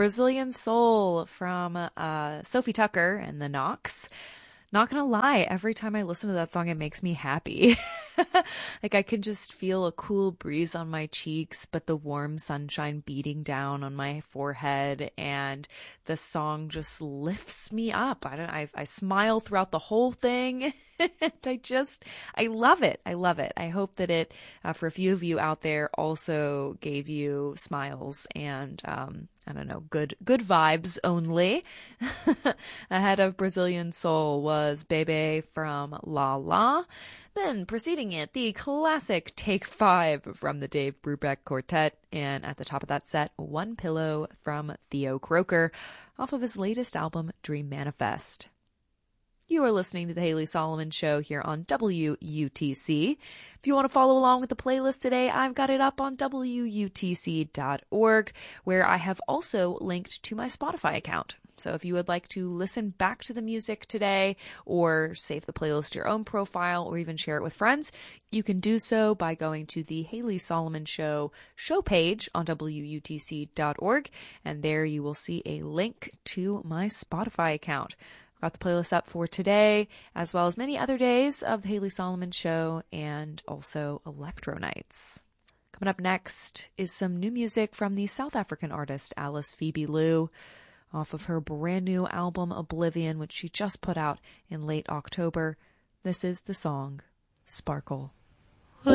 Brazilian Soul from Sophie Tucker and the Knocks. Not gonna lie, every time I listen to that song, it makes me happy. Like I can just feel a cool breeze on my cheeks, but the warm sunshine beating down on my forehead, and the song just lifts me up. I smile throughout the whole thing. And I love it. I love it. I hope that it, for a few of you out there, also gave you smiles and, I don't know, good vibes only. Ahead of Brazilian Soul was Bebe from La La. Then preceding it, the classic Take Five from the Dave Brubeck Quartet. And at the top of that set, One Pillow from Theo Croker off of his latest album, Dream Manifest. You are listening to The Haley Solomon Show here on WUTC. If you want to follow along with the playlist today, I've got it up on WUTC.org, where I have also linked to my Spotify account. So if you would like to listen back to the music today, or save the playlist to your own profile, or even share it with friends, you can do so by going to the Haley Solomon Show page on WUTC.org, and there you will see a link to my Spotify account. Got the playlist up for today, as well as many other days of the Haley Solomon Show and also Electro Nights. Coming up next is some new music from the South African artist Alice Phoebe Liu, off of her brand new album Oblivion, which she just put out in late October. This is the song Sparkle.